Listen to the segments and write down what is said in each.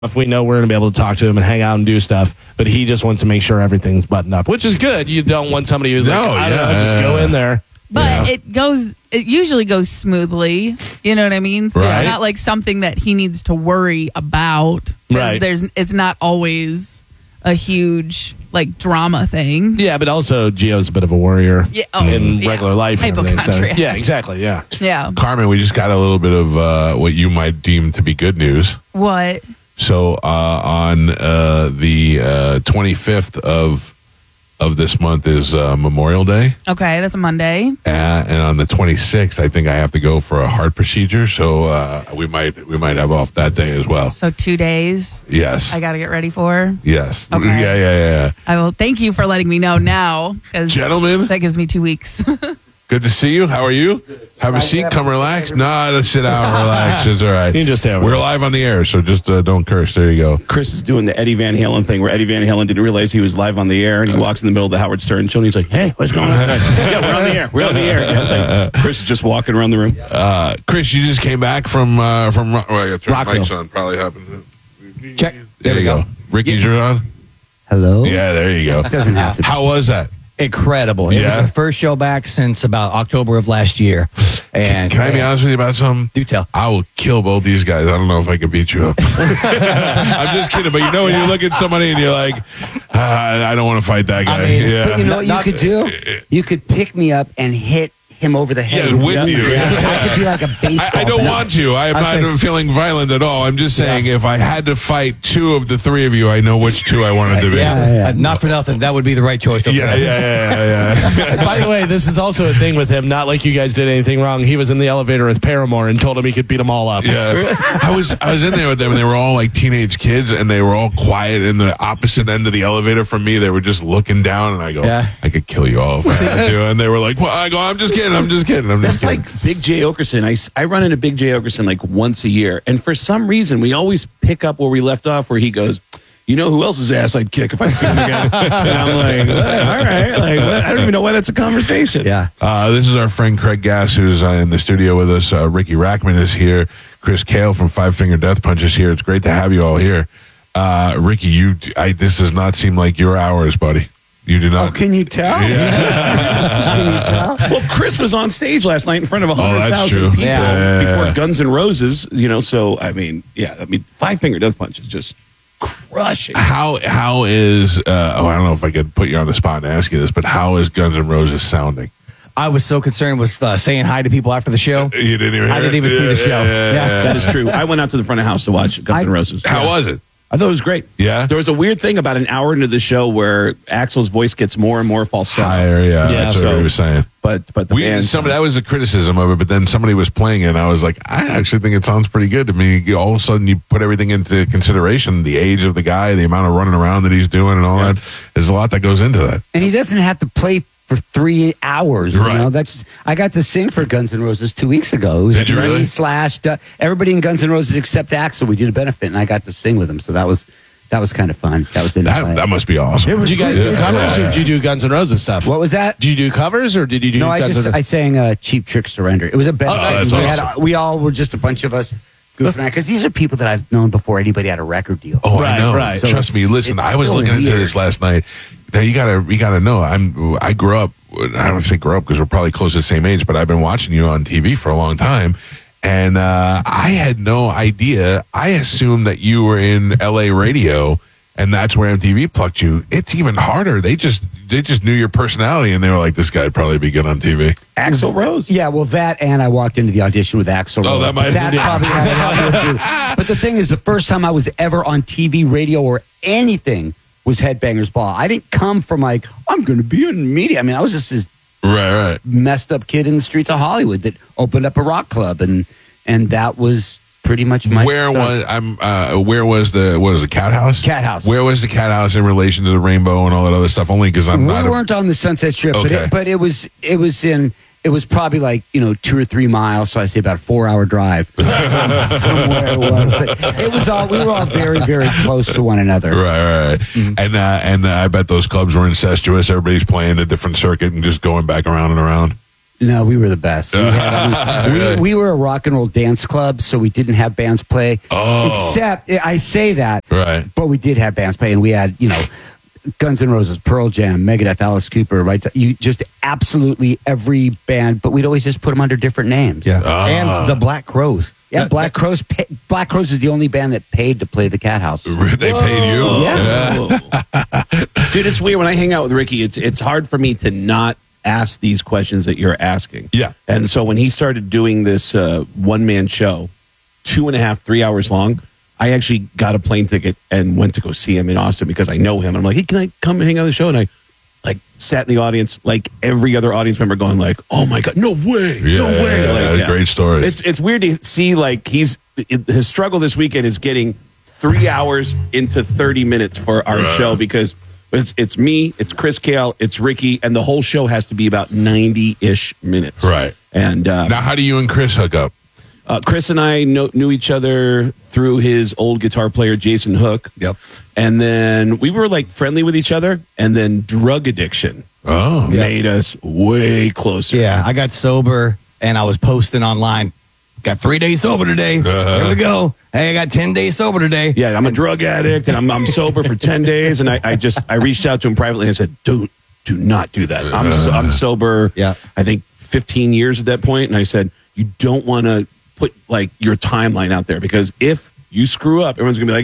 if we know we're going to be able to talk to him and hang out and do stuff, but he just wants to make sure everything's buttoned up, which is good. You don't want somebody who's I don't know, just go in there. But it usually goes smoothly. You know what I mean? So Right. it's not like something that he needs to worry about. 'Cause Right. It's not always a huge drama thing. Yeah, but also Gio's a bit of a warrior in regular life. And everything, so, Hypochondriac. yeah, exactly. Yeah. Yeah. Carmen, we just got a little bit of what you might deem to be good news. What? So on the 25th of this month is Memorial Day. Okay, that's a Monday. And on the 26th, I think I have to go for a heart procedure. So we might have off that day as well. So 2 days Yes. I got to get ready for. Yes. Okay. Yeah. I will thank you for letting me know now. 'Cause Gentlemen, that gives me 2 weeks. good to see you. How are you? Have a seat. Come relax. No, sit down. Relax. It's all right. You can just stay over We're there. live on the air, so just don't curse. There you go. Chris is doing the Eddie Van Halen thing where Eddie Van Halen didn't realize he was live on the air, and he walks in the middle of the Howard Stern show and he's like, "Hey, what's going on?" Yeah, we're on the air. We're on the air. Yeah, Chris is just walking around the room. Chris, you just came back from well, I got to turn the Rockville. mics on. Probably happened. Check. There you go. Ricky's on. Hello. Yeah, there you go. Doesn't have to be. How was that? Incredible. It Yeah. was the first show back since about October of last year. And Can I be honest with you about something? Do tell. I will kill both these guys. I don't know if I can beat you up. I'm just kidding, but when you look at somebody and you're like, I don't want to fight that guy. I mean, yeah. but you know what you could do? You could pick me up and hit him over the head. Yeah, with you. I could be like a baseball. I don't bat. want to. I am not feeling violent at all. I'm just saying if I had to fight two of the three of you, I know which two I wanted to be. yeah, not for nothing. That would be the right choice. Yeah. By the way, this is also a thing with him. Not like you guys did anything wrong. He was in the elevator with Paramore and told him he could beat them all up. Yeah, I was in there with them, and they were all like teenage kids, and they were all quiet in the opposite end of the elevator from me. They were just looking down, and I go, I could kill you all if I had to. And they were like, "Well," I go, "I'm just kidding. That's like Big J. Okerson. I run into Big J. Okerson like once a year, and for some reason, we always pick up where we left off, where he goes, "You know who else's ass I'd kick if I see him again?" And I'm like, all right, I don't even know why that's a conversation. Yeah. This is our friend Craig Gass, who's in the studio with us. Ricky Rackman is here. Chris Kale from Five Finger Death Punch is here. It's great to have you all here. Ricky, this does not seem like your hours, buddy. You do not. Oh, can you tell? Yeah. Can you tell? Well, Chris was on stage last night in front of that's 100,000 true. people Yeah. before Guns N' Roses. So Five Finger Death Punch is just crushing. How is? I don't know if I could put you on the spot and ask you this, but how is Guns N' Roses sounding? I was so concerned with saying hi to people after the show. You didn't even. I didn't even see the show. Yeah. That is true. I went out to the front of house to watch Guns N' Roses. How was it? I thought it was great. Yeah? There was a weird thing about an hour into the show where Axl's voice gets more and more falsetto. Higher, that's what we were saying. But the band, that was a criticism of it, but then somebody was playing it, and I was like, I actually think it sounds pretty good to me. All of a sudden, you put everything into consideration, the age of the guy, the amount of running around that he's doing, and all that. There's a lot that goes into that. And he doesn't have to play for 3 hours. Right. You know, I got to sing for Guns N' Roses 2 weeks ago. It was Did you really? Slash, everybody in Guns N' Roses except Axl. We did a benefit, and I got to sing with him. So that was kind of fun. That was that must be awesome. Did you guys do covers or did you do Guns N' Roses stuff? What was that? Did you do covers or did you do? No, Guns N' I sang Cheap Trick Surrender. It was a benefit. that's awesome. We all were just a bunch of us goofing around because these are people that I've known before anybody had a record deal. Oh, Right, I know. right. So Trust me. Listen, it's I was so looking into weird. this last night. Now you gotta know. I grew up. I don't want to say grew up because we're probably close to the same age, but I've been watching you on TV for a long time, and I had no idea. I assumed that you were in LA radio. And that's where MTV plucked you. It's even harder. They just knew your personality, and they were like, "This guy'd probably be good on TV." Axl Rose. Yeah, well, that and I walked into the audition with Axl. Oh, Rose. that might- that yeah. probably had a lot to do. But the thing is, the first time I was ever on TV, radio, or anything was Headbangers Ball. I didn't come from like I'm going to be in media. I mean, I was just this Right. messed up kid in the streets of Hollywood that opened up a rock club, and that was pretty much my. Where was the Cat House? Cat House. Where was the Cat House in relation to the Rainbow and all that other stuff? Only because I'm We not. weren't on the Sunset Strip, Okay. but it was probably like 2 or 3 miles, so I say about a 4-hour drive from where it was. But we were all very, very close to one another. Right. Mm-hmm. And I bet those clubs were incestuous. Everybody's playing a different circuit and just going back around and around. No, we were the best. We were a rock and roll dance club, so we didn't have bands play. Except, I say that, Right. but we did have bands play, and we had, Guns N' Roses, Pearl Jam, Megadeth, Alice Cooper, right? You just absolutely every band, but we'd always just put them under different names. Yeah. And the Black Crows. Yeah, Black Crows. Black Crows is the only band that paid to play the Cat House. They paid you? Yeah. Dude, it's weird when I hang out with Ricky. It's hard for me to not ask these questions that you're asking. Yeah. And so when he started doing this one-man show, 2.5, 3 hours long, I actually got a plane ticket and went to go see him in Austin because I know him. I'm like, hey, can I come and hang out on the show? And I sat in the audience like every other audience member going like, oh my God, no way, no way. Yeah, great story. It's weird to see like his struggle this weekend is getting 3 hours into 30 minutes for our show because it's me, it's Chris Kale, it's Ricky, and the whole show has to be about 90-ish minutes. Right. And now, how do you and Chris hook up? Chris and I knew each other through his old guitar player, Jason Hook. Yep. And then we were like friendly with each other, and then drug addiction made us way closer. Yeah, I got sober and I was posting online. Got 3 days sober today. Here we go. Hey, I got 10 days sober today. Yeah, I'm a drug addict and I'm sober for 10 days. And I reached out to him privately and I said, do not do that. I'm sober, I think 15 years at that point. And I said, you don't want to put like your timeline out there because if you screw up, everyone's gonna be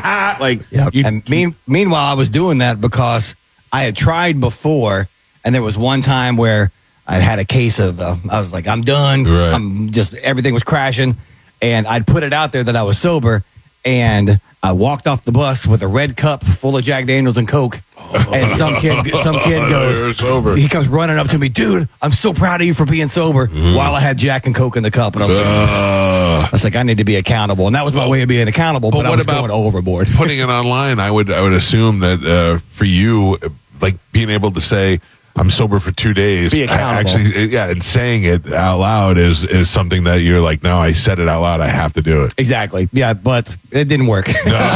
like, Meanwhile, I was doing that because I had tried before, and there was one time where I had a case of I was like, I'm done. Right. I'm just everything was crashing, and I'd put it out there that I was sober, and I walked off the bus with a red cup full of Jack Daniels and Coke, and some kid goes, You're sober. he comes running up to me, dude, I'm so proud of you for being sober, while I had Jack and Coke in the cup, and I was like, I need to be accountable, and that was my way of being accountable. But I was going overboard. Putting it online, I would assume that for you, like being able to say, I'm sober for 2 days. Be accountable. And saying it out loud is something that you're like, no, I said it out loud. I have to do it. Exactly. Yeah, but it didn't work.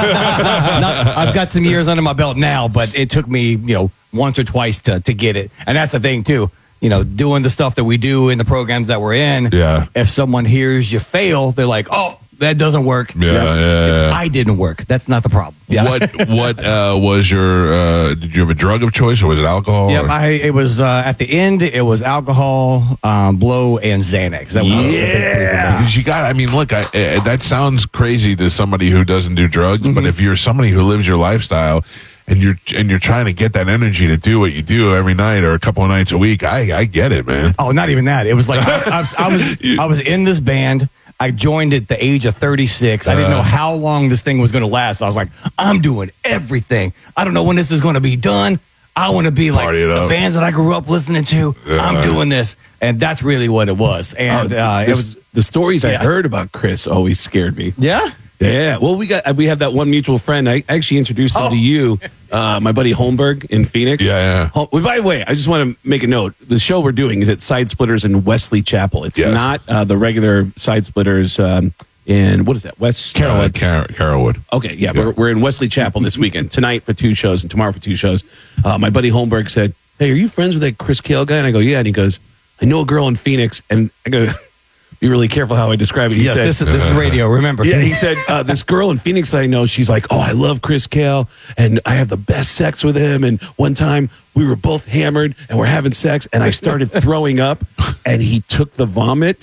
I've got some years under my belt now, but it took me, once or twice to get it. And that's the thing, too. Doing the stuff that we do in the programs that we're in. Yeah. If someone hears you fail, they're like, oh, that doesn't work. Yeah. I didn't work. That's not the problem. Yeah. What was your? Did you have a drug of choice, or was it alcohol? Yeah, it was at the end. It was alcohol, blow, and Xanax. That was Because you got. I mean, look, that sounds crazy to somebody who doesn't do drugs, but if you're somebody who lives your lifestyle. And you're trying to get that energy to do what you do every night or a couple of nights a week. I get it, man. Oh, not even that. It was like I was in this band. I joined at the age of 36. I didn't know how long this thing was going to last. So I was like, I'm doing everything. I don't know when this is going to be done. I want to be like the bands that I grew up listening to. I'm doing this. And that's really what it was. And it was the stories I heard about Chris always scared me. Yeah? Yeah. Well, we have that one mutual friend. I actually introduced him to you, my buddy Holmberg in Phoenix. Yeah. Well, by the way, I just want to make a note. The show we're doing is at Side Splitters in Wesley Chapel. It's not the regular Side Splitters in, what is that, West Carrollwood. Carrollwood. Okay, yeah. We're in Wesley Chapel this weekend, tonight for 2 shows and tomorrow for 2 shows. My buddy Holmberg said, hey, are you friends with that Chris Kale guy? And I go, yeah. And he goes, I know a girl in Phoenix. And I go, be really careful how I describe it. He said, this is radio, remember. Yeah, he said, this girl in Phoenix that I know, she's like, oh, I love Chris Kale, and I have the best sex with him. And one time we were both hammered, and we're having sex, and I started throwing up, and he took the vomit.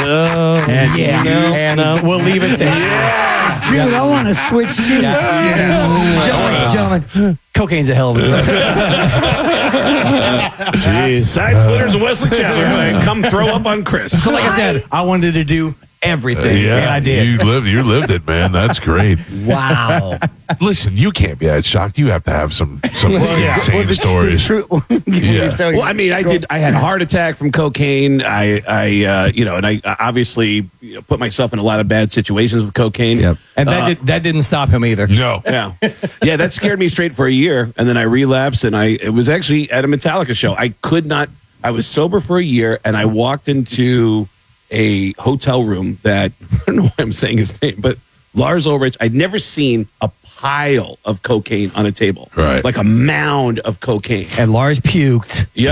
And we'll leave it there. Yeah. Dude, I want to switch seats. Gentlemen, cocaine's a hell of a drug. Side Splitters in Wesley Chapel. Like, come throw up on Chris. So like I said, I wanted to do everything, and I did. You lived it, man. That's great. Wow. Listen, you can't be that shocked. You have to have some insane stories. Well, I mean, I had a heart attack from cocaine. I obviously put myself in a lot of bad situations with cocaine. Yep. And that didn't stop him either. No. Yeah, that scared me straight for a year, and then I relapsed, and it was actually at a Metallica show. I was sober for a year, and I walked into a hotel room that, I don't know why I'm saying his name, but Lars Ulrich, I'd never seen a pile of cocaine on a table. Right. Like a mound of cocaine. And Lars puked. Yeah.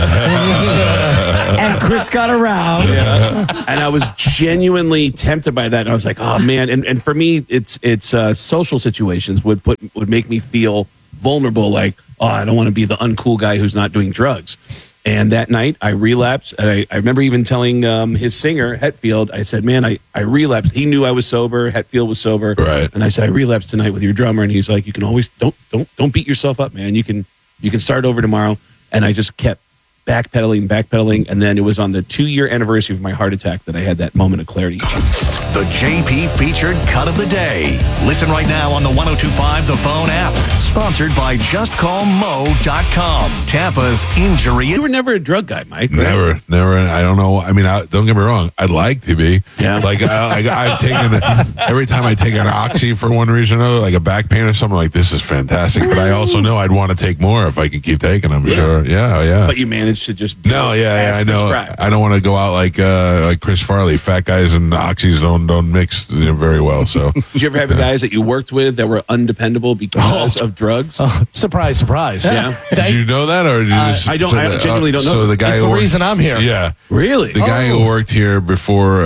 And Chris got aroused. And I was genuinely tempted by that. And I was like, oh man. And for me, it's social situations would make me feel vulnerable. Like, oh, I don't want to be the uncool guy who's not doing drugs. And that night I relapsed. And I remember even telling his singer, Hetfield, I said, man, I relapsed. He knew I was sober. Hetfield was sober. Right. And I said, I relapsed tonight with your drummer. And he's like, you can always, don't beat yourself up, man. You can start over tomorrow. And I just kept backpedaling. And then it was on the 2-year anniversary of my heart attack that I had that moment of clarity. The JP featured cut of the day. Listen right now on the 102.5 The Phone app. Sponsored by JustCallMo.com. Tampa's injury. You were never a drug guy, Mike. Right? Never. I don't know. I mean, don't get me wrong. I'd like to be. Yeah. Like I've taken every time I take an oxy for one reason or another, like a back pain or something, like this is fantastic. But I also know I'd want to take more if I could keep taking them. Sure. Yeah. But you managed to just I know. prescribed. I don't want to go out like Chris Farley. Fat guys and oxys don't mix very well. So did you ever have guys that you worked with that were undependable because of drugs? Surprise. Yeah. did you know that, or did you just, I don't. I genuinely don't know. So the guy It's who the worked- reason I'm here. Yeah, Really? the guy who worked here before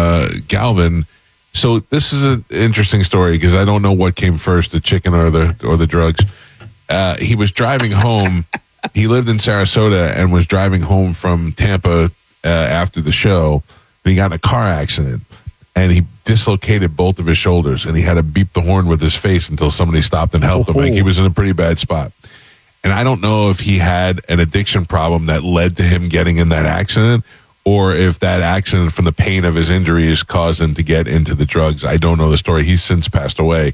Galvin. So this is an interesting story because I don't know what came first, the chicken or the drugs. He was driving home. He lived in Sarasota and was driving home from Tampa after the show. And he got in a car accident and he dislocated both of his shoulders and he had to beep the horn with his face until somebody stopped and helped him. Like he was in a pretty bad spot. And I don't know if he had an addiction problem that led to him getting in that accident or if that accident from the pain of his injuries caused him to get into the drugs. I don't know the story. He's since passed away.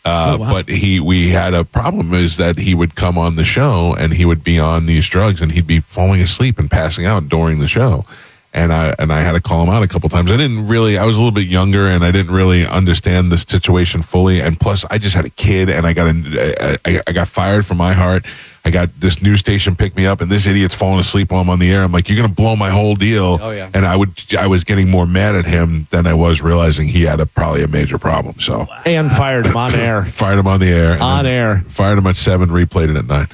But we had a problem is that he would come on the show and he would be on these drugs and he'd be falling asleep and passing out during the show. And I had to call him out a couple times. I was a little bit younger and I didn't really understand the situation fully. And plus I just had a kid and I got fired from iHeart. I got this news station pick me up and this idiot's falling asleep while I'm on the air. I'm like, you're going to blow my whole deal. Oh, yeah. And I was getting more mad at him than I was realizing he had probably a major problem. So And fired him on air. fired him on the air. On air. Fired him at 7, replayed it at 9.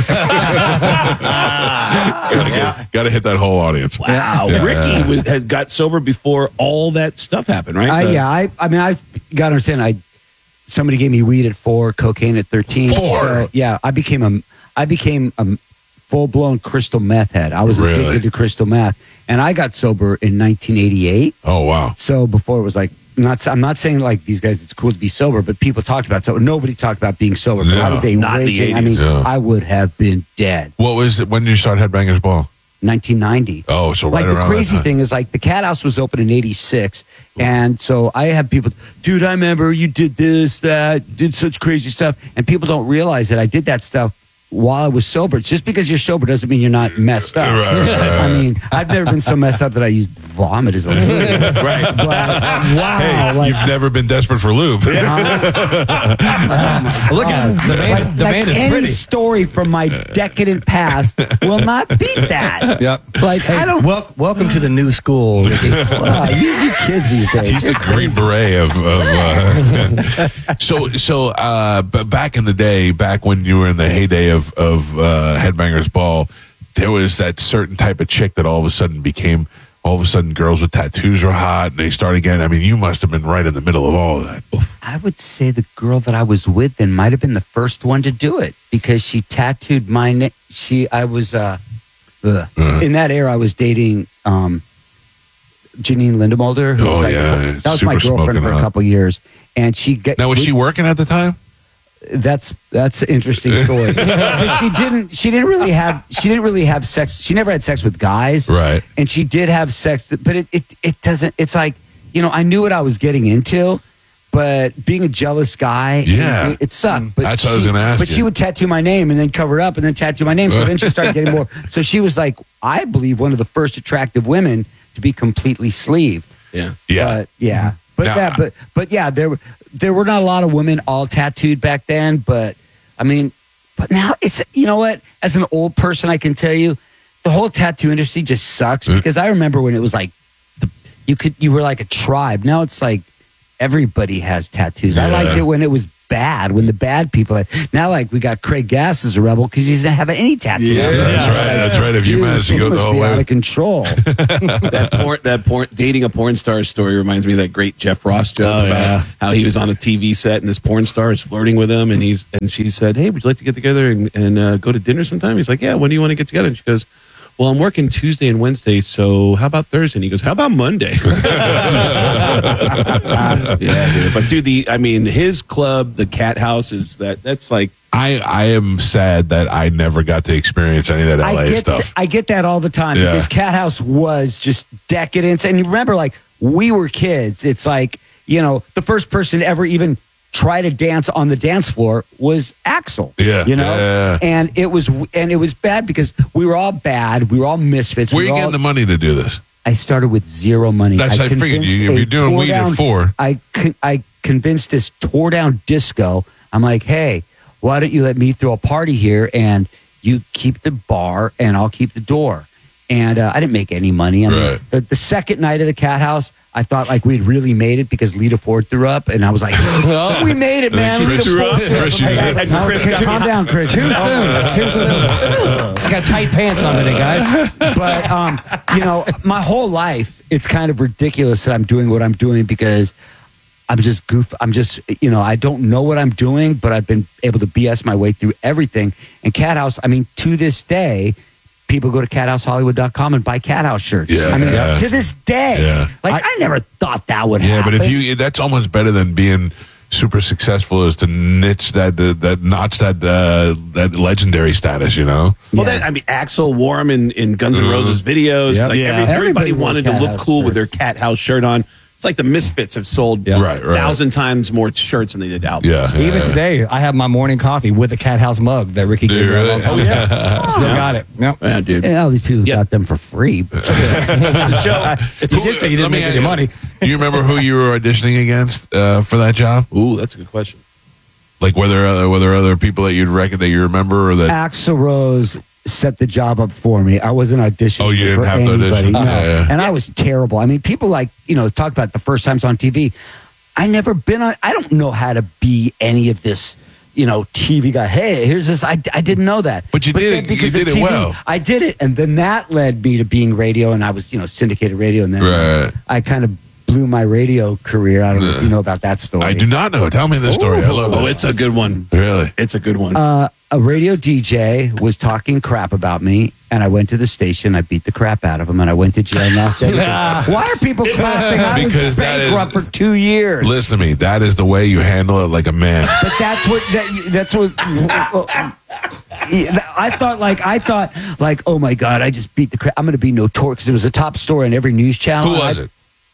Got to hit that whole audience. Wow. Yeah. Ricky had got sober before all that stuff happened, right? I mean, I've got to understand. Somebody gave me weed at 4, cocaine at 13. 4? So, yeah, I became a full-blown crystal meth head. I was Really? addicted to crystal meth. And I got sober in 1988. Oh, wow. So before it was like, I'm not saying like these guys, it's cool to be sober, but people talked about sober. Nobody talked about being sober. But No, I was a not in the raging, I mean, 80s. No. I would have been dead. What was it? When did you start Headbangers Ball? 1990. Oh, so right Like the around crazy that time. thing is like the Cat House was open in 86. And so I have people, dude, I remember you did this, that, did such crazy stuff. And people don't realize that I did that stuff while I was sober. It's just because you're sober doesn't mean you're not messed up. Right. I mean, I've never been so messed up that I used vomit as a lube. Right. But wow. Hey, like, you've never been desperate for lube. Look at him. The man is any pretty. story from my decadent past will not beat that. Yep. Like, I don't. Welcome to the new school. Ricky. Wow, you kids these days. He's the Green Beret of but back in the day, back when you were in the heyday of Headbangers Ball, there was that certain type of chick that all of a sudden girls with tattoos were hot and they started getting, I mean, you must have been right in the middle of all of that. I would say the girl that I was with then might have been the first one to do it because she tattooed my name. I was in that era. I was dating Janine Lindemulder, who Oh, was yeah. that was my Super girlfriend smoking for a hot. couple years, and Now, was she working at the time? That's an interesting story. 'Cause she didn't really have sex. She never had sex with guys, Right. And she did have sex, but it doesn't. It's like, you know, I knew what I was getting into, but being a jealous guy, Yeah. it sucked. But That's what I was gonna ask But you. she would tattoo my name and then cover it up and then tattoo my name. So then she started getting more. So she was like, I believe, one of the first attractive women to be completely sleeved. Yeah. Yeah. Now- But there were not a lot of women all tattooed back then. But I mean, but now it's, you know what? As an old person, I can tell you, the whole tattoo industry just sucks because I remember when it was like you were like a tribe. Now it's like everybody has tattoos. I Yeah. liked it when it was bad, when the bad people had. Now, like, we got Craig Gass as a rebel because he doesn't have any tattoos. Yeah, that's right. That's right. If you Dude, manage to he go the must whole be way. out of control. that porn dating a porn star story reminds me of that great Jeff Ross joke about how he was on a TV set and this porn star is flirting with him and she said, "Hey, would you like to get together and go to dinner sometime?" He's like, "Yeah, when do you want to get together?" And she goes, "Well, I'm working Tuesday and Wednesday, so how about Thursday?" And he goes, "How about Monday?" Yeah, dude. But dude, his club, the Cat House, that's like I am sad that I never got to experience any of that LA stuff. I get that all the time Yeah. because Cat House was just decadence. And you remember, like, we were kids. It's like, the first person to ever even try to dance on the dance floor was Axl. Yeah. Yeah. And it was bad because we were all bad. We were all misfits. Where are you getting the money to do this? I started with zero money. That's I figured convinced if you're doing tore weed at down- 4. I convinced this tore down disco. I'm like, hey, why don't you let me throw a party here and you keep the bar and I'll keep the door. And I didn't make any money. I mean, the second night of the Cat House, I thought like we'd really made it because Lita Ford threw up, and I was like, "We made it, man!" Chris Lita Ford threw up. Chris, you did. Calm down, Chris. Too soon. Too soon. I got tight pants on today, guys. But my whole life, it's kind of ridiculous that I'm doing what I'm doing because I'm just I don't know what I'm doing, but I've been able to BS my way through everything. And Cat House, I mean, to this day, people go to cathousehollywood.com and buy Cat House shirts. Yeah, I mean, yeah. to this day. Yeah. I never thought that would Yeah, happen. but that's almost better than being super successful is to notch that legendary status, Well, Axl wore him in Guns N' Roses videos. Yep. Like Yeah. everybody wore wanted to Cat look House cool with their shirts. Cat House shirt on. It's like the Misfits have sold Right. 1,000 times more shirts than they did albums. Yeah. Even today, I have my morning coffee with a Cat House mug that Ricky gave me a long time ago. yeah. Still got it. Yep. Yeah, dude. And all these people Yeah. got them for free. The show. It's He did say he didn't make any money. Do you remember who you were auditioning against for that job? Ooh, that's a good question. Like were there other people that you'd reckon that you remember or that? Axl Rose set the job up for me. I wasn't auditioning. Oh, you didn't for have to anybody. audition? No. Yeah. And I was terrible. I mean, people talk about the first times on TV. I never been on. I don't know how to be any of this. TV guy. Hey, here's this. I didn't know that. But you did it- then because you of did it well. I did it, and then that led me to being radio, and I was syndicated radio, and then Right. I kind of blew my radio career. I don't know if you know about that story. I do not know. Tell me the story. I love Oh, it. it's a good one. Really? It's a good one. A radio DJ was talking crap about me, and I went to the station. I beat the crap out of him, and I went to jail and lost everything. Why are people clapping? I Because was that is- bankrupt for 2 years. Listen to me. That is the way you handle it like a man. But that's what. I thought like, oh my God, I just beat the crap. I'm going to be notorious because it was a top story on every news channel. Who was it?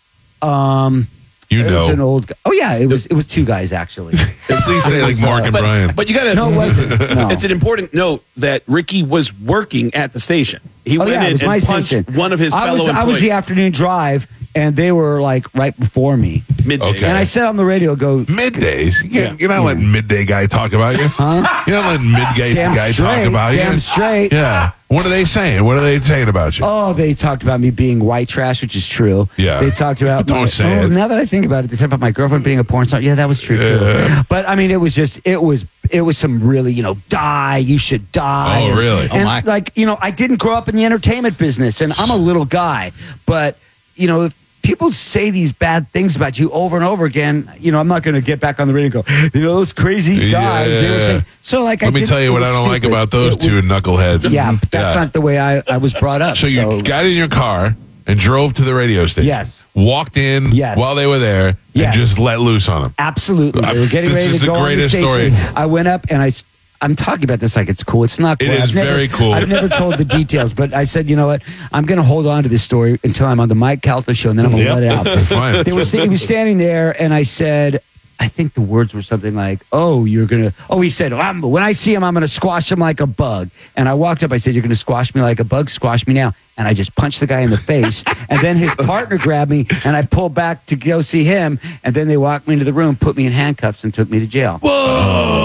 It You was an know. old guy. Oh yeah, it was 2 guys actually. Please say like Mark and Brian. but you got to. No, it wasn't. No. It's an important note that Ricky was working at the station. He went it in was and my punched station. one of his fellow employees. I was the afternoon drive, and they were like right before me. midday. Okay. And I said on the radio, "Go Middays. Yeah. You're not letting midday guy talk about you. You're not letting midday damn guy straight, talk about damn you. straight." Yeah. What are they saying? What are they saying about you? Oh, they talked about me being white trash, which is true. Yeah. They talked about. Don't say it. Now that I think about it, they said about my girlfriend being a porn star. Yeah, that was true too. But I mean, it was some really, die. You should die. Oh, really? And my. I didn't grow up in the entertainment business, and I'm a little guy. But if people say these bad things about you over and over again, I'm not going to get back on the radio and go, those crazy guys. They were saying, so like, Let me tell you what I don't like about those two knuckleheads. Yeah, that's not the way I was brought up. So you got in your car and drove to the radio station. Yes. Walked in Yes. while they were there and Yes. just let loose on them. Absolutely. They were getting This ready is to the go on the greatest station. story. I went up and I'm talking about this like it's cool. It's not cool. It is very cool. I've never told the details, but I said, you know what? I'm going to hold on to this story until I'm on the Mike Calta show, and then I'm going to let it out. Fine. He was standing there, and I said, I think the words were something like, he said, when I see him, I'm going to squash him like a bug. And I walked up, I said, you're going to squash me like a bug? Squash me now. And I just punched the guy in the face. And then his partner grabbed me, and I pulled back to go see him. And then they walked me into the room, put me in handcuffs, and took me to jail. Oh, that's pretty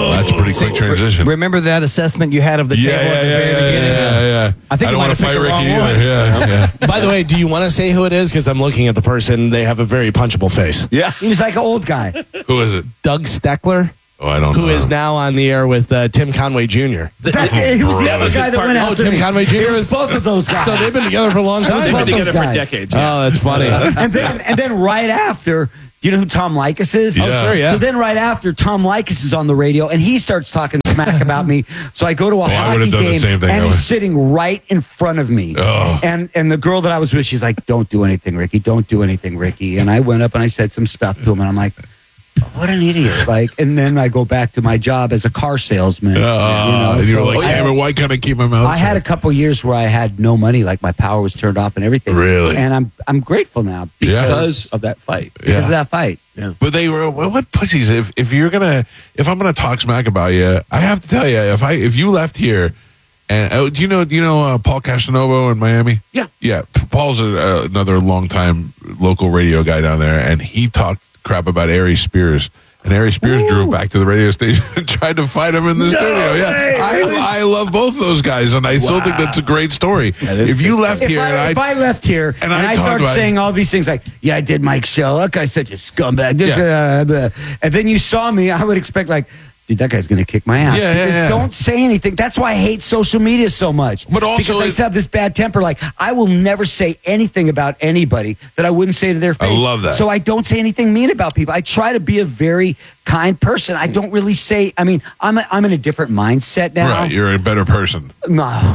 pretty quick transition. Remember that assessment you had of the table at the very beginning? Yeah. I think I you don't might want to have fight picked the Ricky wrong either. one. Yeah. By the way, do you want to say who it is? Because I'm looking at the person. They have a very punchable face. Yeah. He was like an old guy. Who is it? Doug Steckler, Oh, I don't know. who is now on the air with Tim Conway Jr. He was the Bro, other is guy his that went partner- after Tim me. Conway Jr. It was is- both of those guys. So they've been together for a long They've time. They've been Both together those for guys. decades. Yeah. Oh, that's funny. and then right after, do you know who Tom Likas is? Yeah. Oh, sure, yeah. So then right after, Tom Likas is on the radio and he starts talking smack about me. So I go to a I hockey would've done the game same thing. and I he's would- sitting right in front of me. Oh. And the girl that I was with, she's like, "Don't do anything, Ricky. Don't do anything, Ricky." And I went up and I said some stuff to him and I'm like, what an idiot. Like, and then I go back to my job as a car salesman. And you were like, I- damn it, why can't I keep my mouth I had a shut? couple years where I had no money, like my power was turned off and everything. Really? And I'm grateful now Yeah. Because of that fight. because of that fight. But they were what pussies. If I'm gonna talk smack about you, I have to tell you, if you left here, and do you know Paul Casanova in Miami? Yeah. Paul's another longtime local radio guy down there, and he talked crap about Ari Spears. And Ari Spears drove back to the radio station and tried to fight him in the studio. Yeah, I love both those guys, and I still think that's a great story. If you left here, If I left here and I talked started about- saying all these things like, yeah, I did Mike Shell, that guy's such a scumbag, and then you saw me, I would expect like, dude, that guy's going to kick my ass. Yeah, Because yeah. don't say anything. That's why I hate social media so much. But also because I just have this bad temper. Like, I will never say anything about anybody that I wouldn't say to their face. love that. So I don't say anything mean about people. I try to be a very kind person. I don't really say, I mean, I'm in a different mindset now. right, you're a better person. No.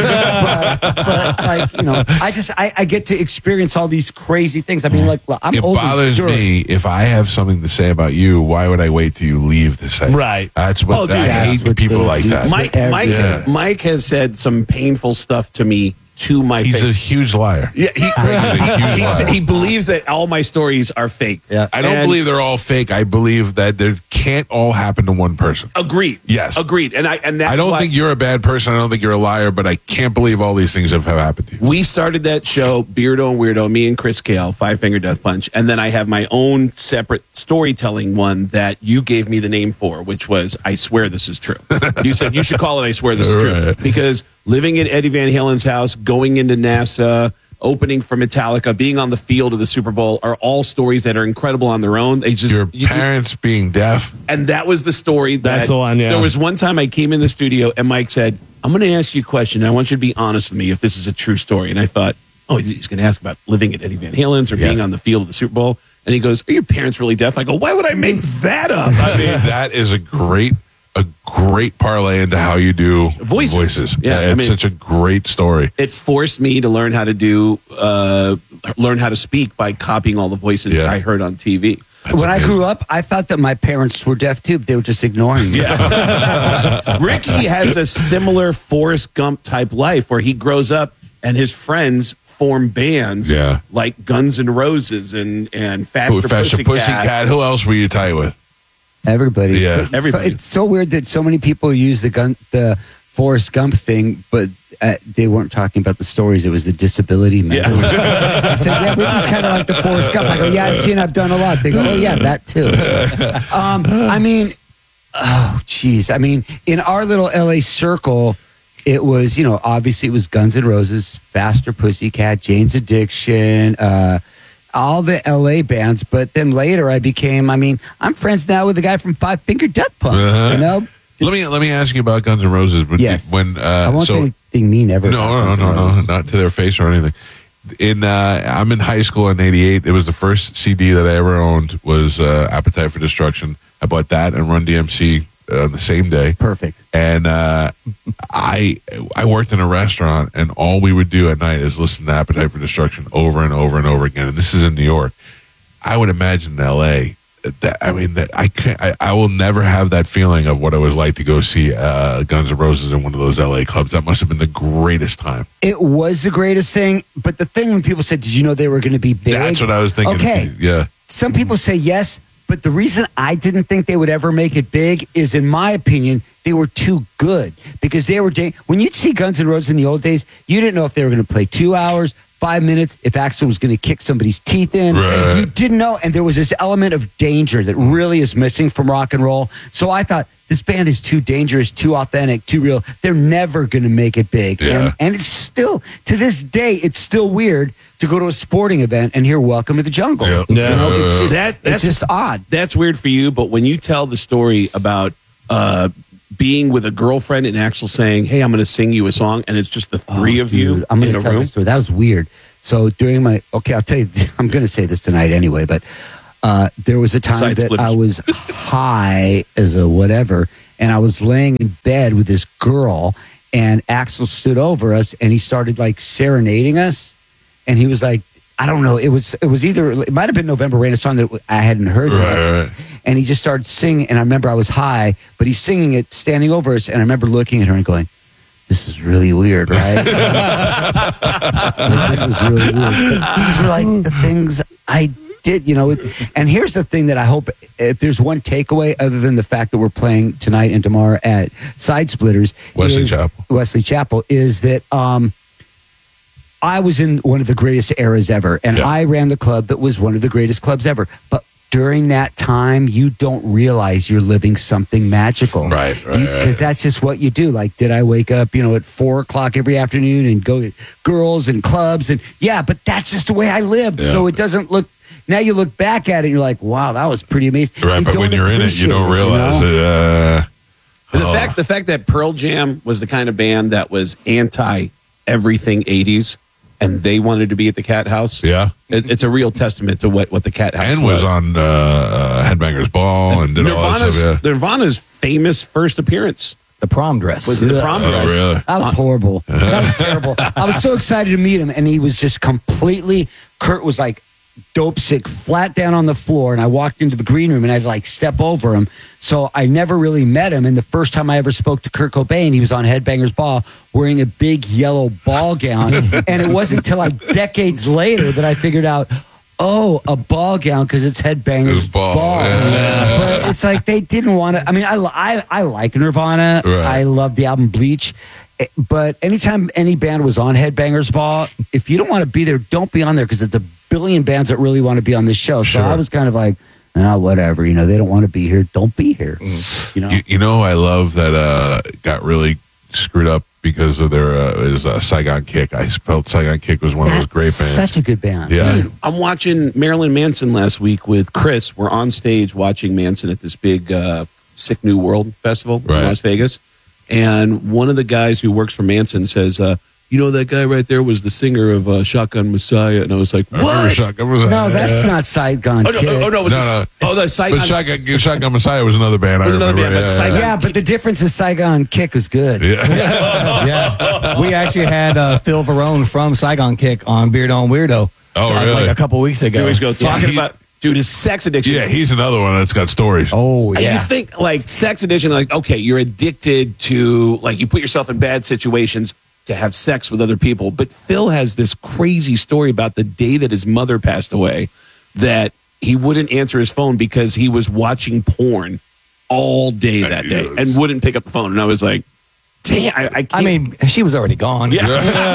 but like, you know, I get to experience all these crazy things. I mean, like, I'm It old as bothers dirt. me if I have something to say about you. Why would I wait till you leave to say? Right. That's what Oh, dude, I that's hate what people they like do. that. Mike- Mike has said some painful stuff to me to my He's a face. huge liar. Yeah, He's a huge liar. he believes that all my stories are fake. Yeah. I don't And- believe they're all fake. I believe that they can't all happen to one person. Agreed. Yes. Agreed. And that's I don't why think you're a bad person. I don't think you're a liar, but I can't believe all these things have happened to you. we started that show, Beardo and Weirdo, me and Chris Kale, Five Finger Death Punch, and then I have my own separate storytelling one that you gave me the name for, which was I Swear This Is True. You said you should call it I Swear This Is True. Right. Because living at Eddie Van Halen's house, going into NASA, opening for Metallica, being on the field of the Super Bowl are all stories that are incredible on their own. They just Your parents being deaf. and that was the story. That's the one, yeah. There was one time I came in the studio and Mike said, I'm going to ask you a question. And I want you to be honest with me if this is a true story. And I thought, oh, he's going to ask about living at Eddie Van Halen's or being on the field of the Super Bowl. And he goes, are your parents really deaf? I go, why would I make that up? I mean, That is a great parlay into how you do Voices. Yeah, it's I mean- such a great story. it's forced me to learn how to learn how to speak by copying all the voices Yeah. I heard on TV. When I grew up, I thought that my parents were deaf too. But they were just ignoring me. Ricky has a similar Forrest Gump type life where he grows up and his friends form bands Yeah. like Guns N' Roses and Faster Pussycat. Pussycat. Who else were you tight with? Everybody. Yeah. Everybody. It's so weird that so many people use the Forrest Gump thing, but they weren't talking about the stories. It was the disability man. I said, yeah, Ricky's kind of like the Forrest Gump. I go, yeah, I've done a lot. They go, oh, yeah, that too. I mean, oh, geez. I mean, in our little LA circle, it was, obviously it was Guns N' Roses, Faster Pussycat, Jane's Addiction, all the LA bands. But then later I'm friends now with the guy from Five Finger Death Punch, Let me ask you about Guns N' Roses. But Yes. When I won't say anything mean ever. about Guns N' no, Roses. not to their face or anything. I'm in high school in '88. It was the first CD that I ever owned was Appetite for Destruction. I bought that and Run DMC the same day. Perfect. And I worked in a restaurant, and all we would do at night is listen to Appetite for Destruction over and over and over again. And this is in New York. I would imagine in L.A. I will never have that feeling of what it was like to go see Guns N' Roses in one of those LA clubs. That must have been the greatest time. It was the greatest thing. But the thing when people said, did you know they were going to be big? That's what I was thinking. Okay. Yeah. Some people say yes, but the reason I didn't think they would ever make it big is, in my opinion, they were too good because they were. When you'd see Guns N' Roses in the old days, you didn't know if they were going to play 2 hours, 5 minutes if Axl was going to kick somebody's teeth in. Right. You didn't know. And there was this element of danger that really is missing from rock and roll. So I thought, this band is too dangerous, too authentic, too real. They're never going to make it big. Yeah. And it's still, to this day, it's still weird to go to a sporting event and hear Welcome to the Jungle. Yeah. You know, it's just, That's it's just odd. That's weird for you, but when you tell the story about being with a girlfriend and Axl saying, "Hey, I'm going to sing you a song," and it's just the three of you I'm in gonna a tell you room. the story. That was weird. So during I'll tell you, I'm going to say this tonight anyway, but there was a time Side that splitters. I was high as a whatever, and I was laying in bed with this girl, and Axl stood over us, and he started like serenading us, and he was like, I don't know, it might have been November Rain, a song that I hadn't heard yet. Right. And he just started singing, and I remember I was high, but he's singing it standing over us, and I remember looking at her and going, this is really weird, right? This was really weird. But these were like the things I did, you know. And here's the thing that I hope, if there's one takeaway other than the fact that we're playing tonight and tomorrow at Side Splitters, Wesley Chapel, is that I was in one of the greatest eras ever, and I ran the club that was one of the greatest clubs ever. But during that time, you don't realize you're living something magical. Right. Because that's just what you do. Like, did I wake up, at 4:00 every afternoon and go to girls and clubs? And but that's just the way I lived. Yeah. So it doesn't look, now you look back at it and you're like, wow, that was pretty amazing. Right, but when you're in it, you don't realize it. The fact that Pearl Jam was the kind of band that was anti everything 80s, and they wanted to be at the Cat House. Yeah. It's a real testament to what the Cat House And was on Headbangers Ball and did all that stuff. Nirvana's famous first appearance The prom dress. was the prom dress. Oh, really? That was horrible. That was terrible. I was so excited to meet him, and he was just completely, Kurt was like dope sick, flat down on the floor, and I walked into the green room, and I had to like step over him. So I never really met him, and the first time I ever spoke to Kurt Cobain, he was on Headbangers Ball wearing a big yellow ball gown, and it wasn't until like decades later that I figured out, oh, a ball gown because it's Headbangers Ball. Ball. But it's like they didn't want to. I mean, I like Nirvana. Right. I love the album Bleach. But anytime any band was on Headbangers Ball, if you don't want to be there, don't be on there because it's a billion bands that really want to be on this show. So Sure. I was kind of like, whatever. They don't want to be here. Don't be here. I love that got really screwed up because of their Saigon Kick. I felt Saigon Kick was one of those great bands. Such a good band. Yeah. I'm watching Marilyn Manson last week with Chris. We're on stage watching Manson at this big Sick New World festival in Las Vegas. And one of the guys who works for Manson says, that guy right there was the singer of Shotgun Messiah. And I was like, I remember what? Shotgun Messiah. No, that's not Saigon Kid. The Saigon. But Shotgun Messiah was another band. Was I another remember. band, but Saigon- Yeah, but the difference is Saigon Kick is good. Yeah. We actually had Phil Varone from Saigon Kick on Beard on Weirdo. Oh, really? Like a couple weeks ago. 2 weeks ago, talking he- about, dude, his sex addiction. Yeah, he's another one that's got stories. Oh, You yeah. think like sex addiction, like, okay, you're addicted to, like, you put yourself in bad situations to have sex with other people. But Phil has this crazy story about the day that his mother passed away, that he wouldn't answer his phone because he was watching porn all day that day and wouldn't pick up the phone. And I was like, damn, I can't. I mean, she was already gone. Yeah.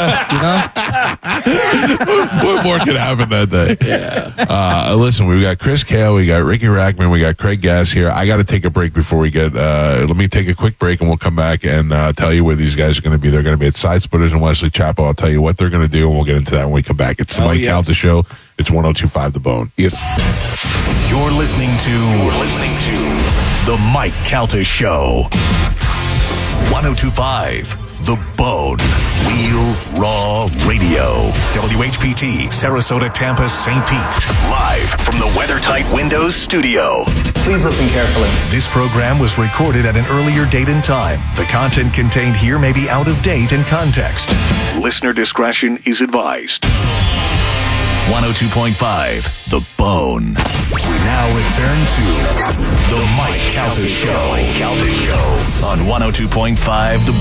What more could happen that day? Yeah. Listen, we've got Chris Kale, we got Ricky Rackman, we got Craig Gass here. I got to take a break before we get. Let me take a quick break, and we'll come back and tell you where these guys are going to be. They're going to be at Side Splitters and Wesley Chapel. I'll tell you what they're going to do, and we'll get into that when we come back. It's the Mike Calta Show. It's 102.5 The Bone. You're listening to the Mike Calta Show. 102.5 The Bone. Real Raw Radio. WHPT, Sarasota, Tampa, St. Pete. Live from the WeatherTight Windows studio. Please listen carefully. This program was recorded at an earlier date and time. The content contained here may be out of date in context. Listener discretion is advised. 102.5 The Bone. We now return to the Mike Calta Show. On 102.5 The